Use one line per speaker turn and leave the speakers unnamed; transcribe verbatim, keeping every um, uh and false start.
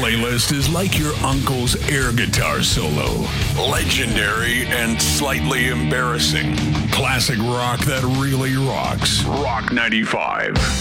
playlist is like your uncle's air guitar solo. Legendary and slightly embarrassing. Classic rock that really rocks. Rock ninety-five.